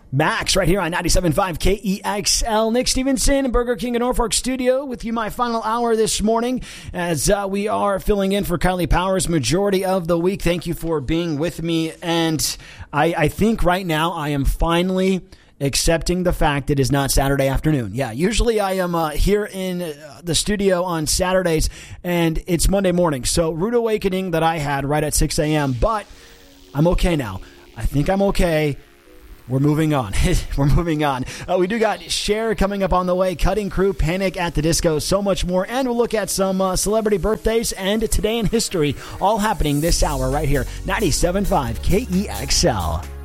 Max right here on 97.5 KEXL. Nick Stevenson, Burger King in Norfolk studio with you my final hour this morning as we are filling in for Kylie Powers majority of the week. Thank you for being with me. And I think right now I am finally accepting the fact it is not Saturday afternoon. Yeah, usually I am here in the studio on Saturdays and it's Monday morning. So rude awakening that I had right at 6 a.m. But I'm okay now. I think I'm okay. We're moving on. We're moving on. We do got Cher coming up on the way, Cutting Crew, Panic at the Disco, so much more. And we'll look at some celebrity birthdays and today in history, all happening this hour right here. 97.5 KEXL.